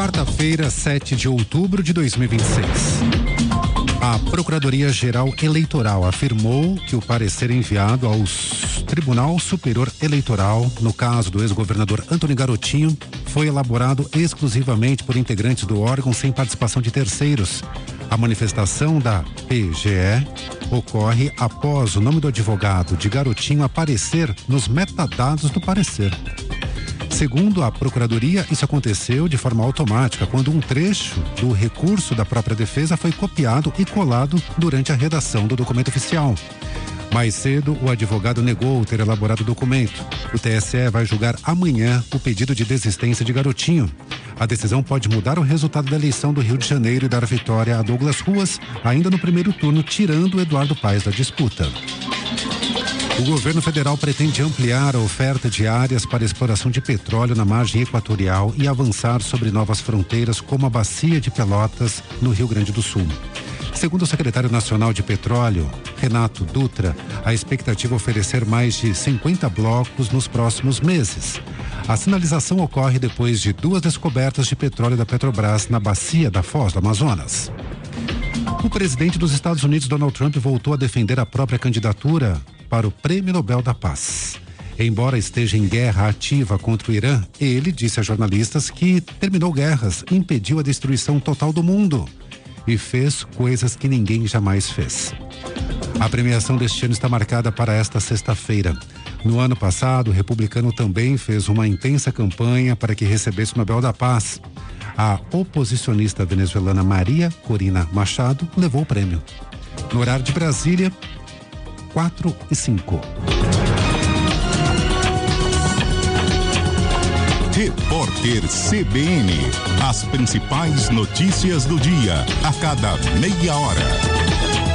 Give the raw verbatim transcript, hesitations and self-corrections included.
Quarta-feira, sete de outubro de dois mil e vinte e seis. A Procuradoria-Geral Eleitoral afirmou que o parecer enviado ao Tribunal Superior Eleitoral, no caso do ex-governador Antony Garotinho, foi elaborado exclusivamente por integrantes do órgão sem participação de terceiros. A manifestação da P G E ocorre após o nome do advogado de Garotinho aparecer nos metadados do parecer. Segundo a Procuradoria, isso aconteceu de forma automática quando um trecho do recurso da própria defesa foi copiado e colado durante a redação do documento oficial. Mais cedo, o advogado negou ter elaborado o documento. O T S E vai julgar amanhã o pedido de desistência de Garotinho. A decisão pode mudar o resultado da eleição do Rio de Janeiro e dar vitória a Douglas Ruas, ainda no primeiro turno, tirando Eduardo Paes da disputa. O governo federal pretende ampliar a oferta de áreas para exploração de petróleo na margem equatorial e avançar sobre novas fronteiras, como a Bacia de Pelotas, no Rio Grande do Sul. Segundo o secretário nacional de Petróleo, Renato Dutra, a expectativa é oferecer mais de cinquenta blocos nos próximos meses. A sinalização ocorre depois de duas descobertas de petróleo da Petrobras na Bacia da Foz do Amazonas. O presidente dos Estados Unidos, Donald Trump, voltou a defender a própria candidatura para o Prêmio Nobel da Paz. Embora esteja em guerra ativa contra o Irã, ele disse a jornalistas que terminou guerras, impediu a destruição total do mundo e fez coisas que ninguém jamais fez. A premiação deste ano está marcada para esta sexta-feira. No ano passado, o republicano também fez uma intensa campanha para que recebesse o Nobel da Paz. A oposicionista venezuelana Maria Corina Machado levou o prêmio. No horário de Brasília, quatro e cinco. Repórter C B N. As principais notícias do dia, a cada meia hora.